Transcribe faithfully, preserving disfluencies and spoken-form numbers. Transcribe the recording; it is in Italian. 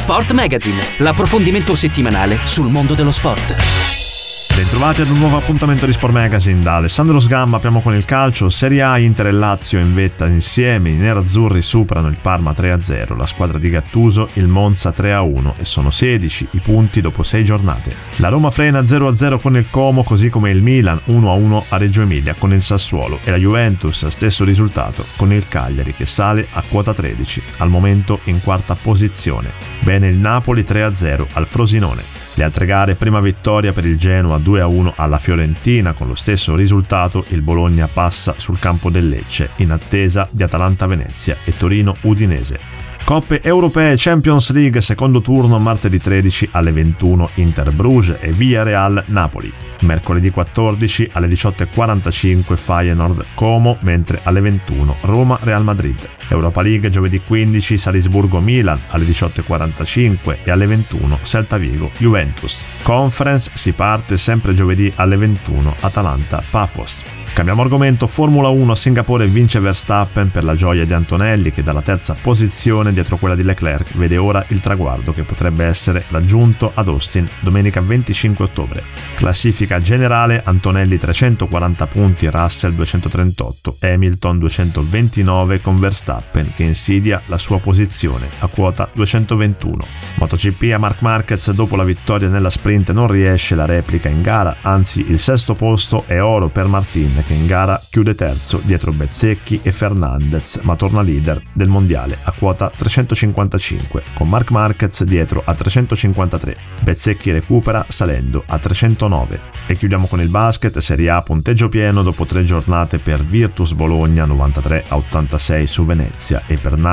Sport Magazine, l'approfondimento settimanale sul mondo dello sport. Bentrovati ad un nuovo appuntamento di Sport Magazine. Da Alessandro Sgamma apriamo con il calcio. Serie A, Inter e Lazio in vetta insieme. I nerazzurri superano il Parma tre a zero, la squadra di Gattuso il Monza tre a uno e sono sedici i punti dopo sei giornate. La Roma frena zero a zero con il Como, così come il Milan uno a uno a Reggio Emilia con il Sassuolo, e la Juventus stesso risultato con il Cagliari che sale a quota tredici, al momento in quarta posizione. Bene il Napoli tre a zero al Frosinone. Le altre gare: prima vittoria per il Genoa due a uno alla Fiorentina, con lo stesso risultato il Bologna passa sul campo del Lecce in attesa di Atalanta-Venezia e Torino-Udinese. Coppe europee, Champions League, secondo turno martedì tredici alle ventuno Inter-Bruges e Villarreal-Napoli. Mercoledì quattordici alle diciotto e quarantacinque Feyenoord-Como, mentre alle ventuno Roma-Real Madrid. Europa League giovedì quindici Salisburgo-Milan alle diciotto e quarantacinque e alle ventuno Celta Vigo-Juventus. Conference si parte sempre giovedì alle ventuno Atalanta-Pafos. Cambiamo argomento: Formula uno, Singapore vince Verstappen per la gioia di Antonelli, che dalla terza posizione dietro quella di Leclerc vede ora il traguardo che potrebbe essere raggiunto ad Austin domenica venticinque ottobre. Classifica generale: Antonelli trecentoquaranta punti, Russell duecentotrentotto, Hamilton duecentoventinove, con Verstappen che insidia la sua posizione a quota duecentoventuno. MotoGP, a Marc Marquez dopo la vittoria nella sprint non riesce la replica in gara, anzi il sesto posto è oro per Martin, che in gara chiude terzo dietro Bezzecchi e Fernandez, ma torna leader del mondiale a quota trecentocinquantacinque, con Marc Marquez dietro a trecentocinquantatré. Bezzecchi recupera salendo a trecentonove. E chiudiamo con il basket. Serie A, punteggio pieno dopo tre giornate per Virtus Bologna novantatré a ottantasei su Venezia, e per